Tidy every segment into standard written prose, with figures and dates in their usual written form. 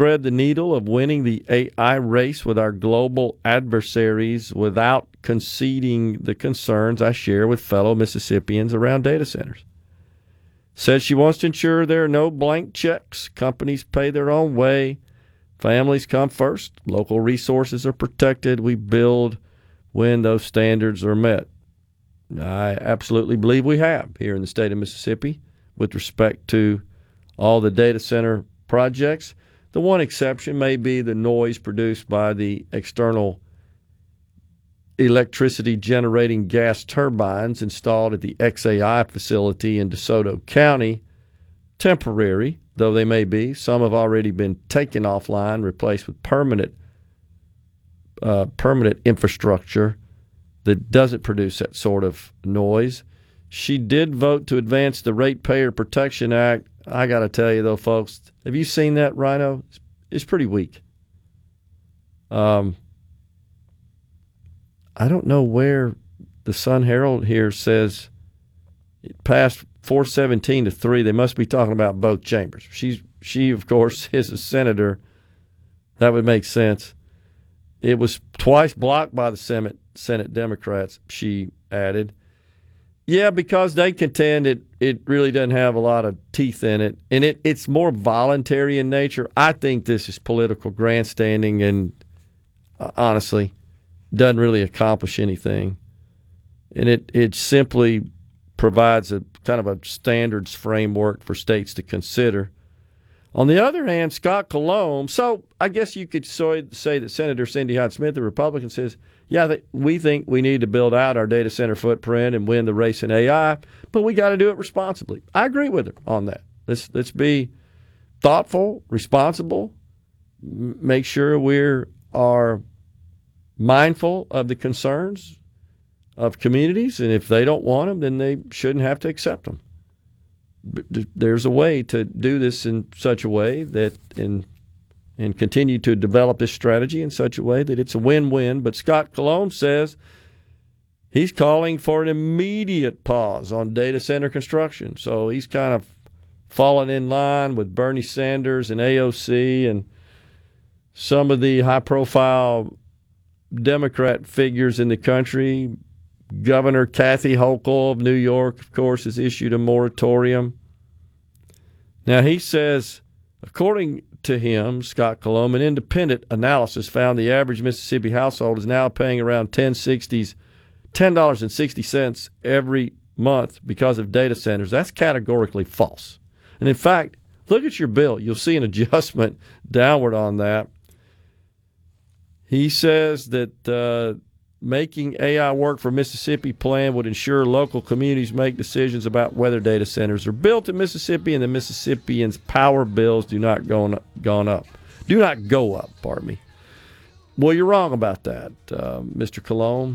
thread the needle of winning the AI race with our global adversaries without conceding the concerns I share with fellow Mississippians around data centers. Says she wants to ensure there are no blank checks. Companies pay their own way. Families come first. Local resources are protected. We build when those standards are met. I absolutely believe we have here in the state of Mississippi with respect to all the data center projects. The one exception may be the noise produced by the external electricity generating gas turbines installed at the XAI facility in DeSoto County. Temporary, though they may be. Some have already been taken offline, replaced with permanent infrastructure that doesn't produce that sort of noise. She did vote to advance the Ratepayer Protection Act. I got to tell you, though, folks, have you seen that, Rhino? It's pretty weak. I don't know where the Sun Herald here says it passed 417 to 3. They must be talking about both chambers. She, of course, is a senator. That would make sense. It was twice blocked by the Senate Democrats, she added. Yeah, because they contend it really doesn't have a lot of teeth in it, and it's more voluntary in nature. I think this is political grandstanding and honestly doesn't really accomplish anything. And it simply provides a kind of a standards framework for states to consider. On the other hand, Scott Colomb, so I guess you could say that Senator Cindy Hyde-Smith, the Republican, says, yeah, we think we need to build out our data center footprint and win the race in AI, but we got to do it responsibly. I agree with her on that. Let's be thoughtful, responsible, make sure we are mindful of the concerns of communities, and if they don't want them, then they shouldn't have to accept them. There's a way to do this in such a way that and continue to develop this strategy in such a way that it's a win-win. But Scott Colomb says he's calling for an immediate pause on data center construction. So he's kind of fallen in line with Bernie Sanders and AOC and some of the high-profile Democrat figures in the country. Governor Kathy Hochul of New York, of course, has issued a moratorium. Now, he says, according to him, Scott Colomb, an independent analysis found the average Mississippi household is now paying around $10.60 every month because of data centers. That's categorically false. And in fact, look at your bill. You'll see an adjustment downward on that. He says that making AI work for Mississippi plan would ensure local communities make decisions about whether data centers are built in Mississippi, and the Mississippians' power bills do not go up. Pardon me. Well, you're wrong about that, Mr. Colomb.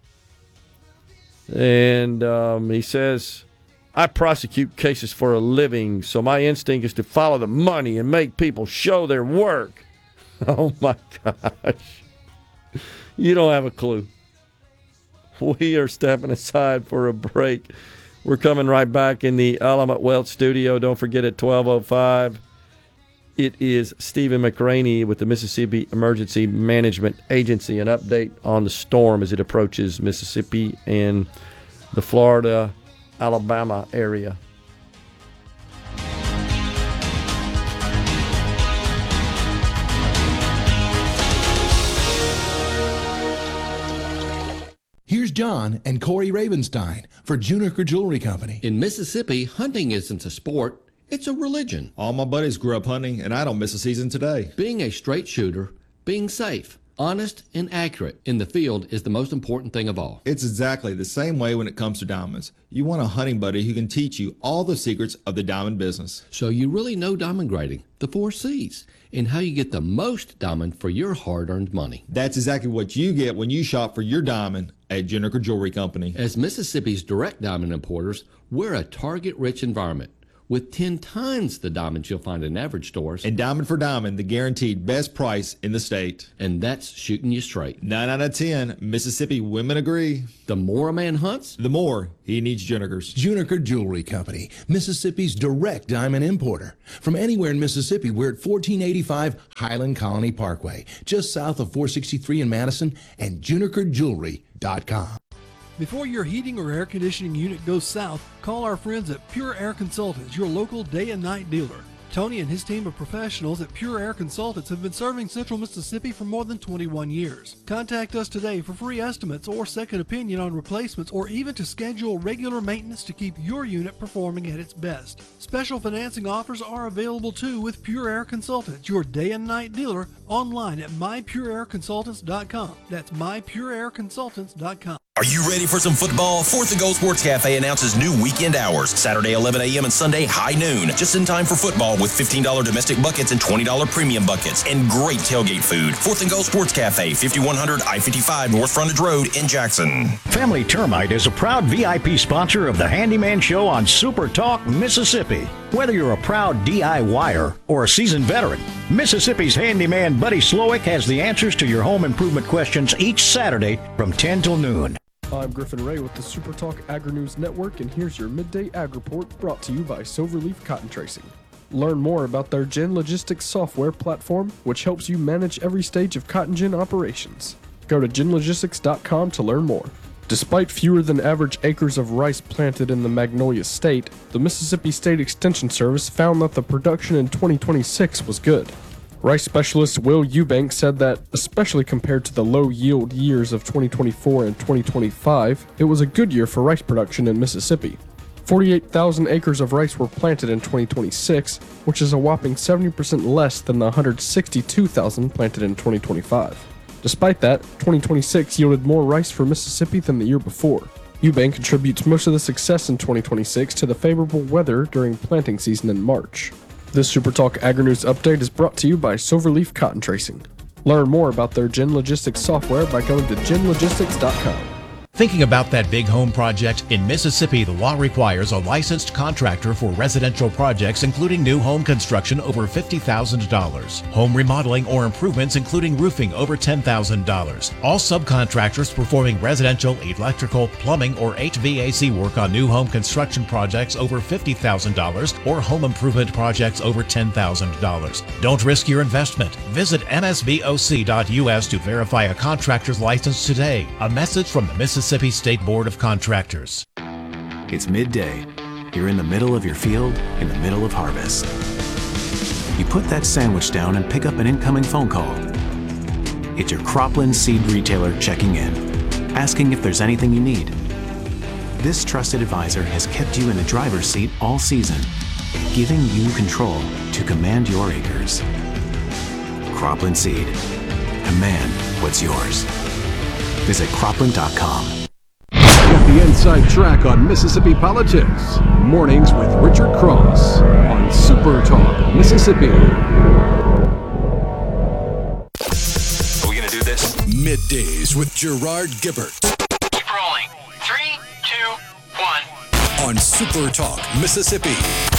And he says, I prosecute cases for a living, so my instinct is to follow the money and make people show their work. Oh, my gosh. You don't have a clue. We are stepping aside for a break. We're coming right back in the Element Wealth studio. Don't forget at 12:05, it is Stephen McRaney with the Mississippi Emergency Management Agency. An update on the storm as it approaches Mississippi and the Florida, Alabama area. Here's John and Corey Ravenstein for Juniker Jewelry Company. In Mississippi, hunting isn't a sport, it's a religion. All my buddies grew up hunting, and I don't miss a season today. Being a straight shooter, being safe, honest, and accurate in the field is the most important thing of all. It's exactly the same way when it comes to diamonds. You want a hunting buddy who can teach you all the secrets of the diamond business. So you really know diamond grading, the 4 C's, and how you get the most diamond for your hard-earned money. That's exactly what you get when you shop for your diamond at Juniker Jewelry Company. As Mississippi's direct diamond importers, we're a target-rich environment. with 10 times the diamonds you'll find in average stores. And diamond for diamond, the guaranteed best price in the state. And that's shooting you straight. 9 out of 10 Mississippi women agree. The more a man hunts, The more he needs Junikers. Juniker Jewelry Company, Mississippi's direct diamond importer. From anywhere in Mississippi, we're at 1485 Highland Colony Parkway, just south of 463 in Madison, and junikerjewelry.com. Before your heating or air conditioning unit goes south, call our friends at Pure Air Consultants, your local day and night dealer. Tony and his team of professionals at Pure Air Consultants have been serving Central Mississippi for more than 21 years. Contact us today for free estimates or second opinion on replacements, or even to schedule regular maintenance to keep your unit performing at its best. Special financing offers are available too with Pure Air Consultants, your day and night dealer, online at mypureairconsultants.com. That's mypureairconsultants.com. Are you ready for some football? Fourth and Goal Sports Cafe announces new weekend hours. Saturday 11 a.m. and Sunday high noon. Just in time for football with $15 domestic buckets and $20 premium buckets. And great tailgate food. Fourth and Goal Sports Cafe, 5100 I-55 North Frontage Road in Jackson. Family Termite is a proud VIP sponsor of the Handyman Show on Super Talk, Mississippi. Whether you're a proud DIYer or a seasoned veteran, Mississippi's handyman Buddy Slowick has the answers to your home improvement questions each Saturday from 10 till noon. I'm Griffin Ray with the Super Talk Agri-News Network, and here's your midday ag report brought to you by Silverleaf Cotton Tracing. Learn more about their Gen Logistics software platform, which helps you manage every stage of cotton gin operations. Go to genlogistics.com to learn more. Despite fewer than average acres of rice planted in the Magnolia State, the Mississippi State Extension Service found that the production in 2026 was good. Rice specialist Will Eubank said that, especially compared to the low-yield years of 2024 and 2025, it was a good year for rice production in Mississippi. 48,000 acres of rice were planted in 2026, which is a whopping 70% less than the 162,000 planted in 2025. Despite that, 2026 yielded more rice for Mississippi than the year before. Eubank attributes most of the success in 2026 to the favorable weather during planting season in March. This Super Talk Agri-News update is brought to you by Silverleaf Cotton Tracing. Learn more about their Gen Logistics software by going to genlogistics.com. Thinking about that big home project? In Mississippi, the law requires a licensed contractor for residential projects, including new home construction over $50,000. Home remodeling or improvements, including roofing, over $10,000. All subcontractors performing residential, electrical, plumbing, or HVAC work on new home construction projects over $50,000 or home improvement projects over $10,000. Don't risk your investment. Visit msboc.us to verify a contractor's license today. A message from the Mississippi State Board of Contractors. It's midday. You're in the middle of your field, in the middle of harvest. You put that sandwich down and pick up an incoming phone call. It's your Cropland seed retailer checking in, asking if there's anything you need. This trusted advisor has kept you in the driver's seat all season, giving you control to command your acres. Cropland Seed. Command what's yours. Visit cropland.com. Get the inside track on Mississippi politics. Mornings with Richard Cross on Super Talk Mississippi. Are we going to do this? Middays with Gerard Gibbert. Keep rolling. 3, 2, 1. On Super Talk Mississippi.